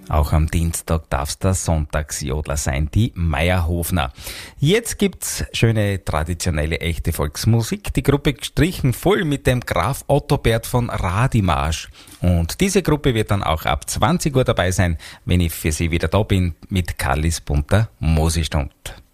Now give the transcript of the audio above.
Auch am Dienstag darf's der Sonntagsjodler sein, die Meierhofner. Jetzt gibt's schöne, traditionelle, echte Volksmusik. Die Gruppe gestrichen voll mit dem Graf Ottobert von Radimarsch. Und diese Gruppe wird dann auch ab 20 Uhr dabei sein, wenn ich für Sie wieder da bin mit Kallis bunter Musikstund.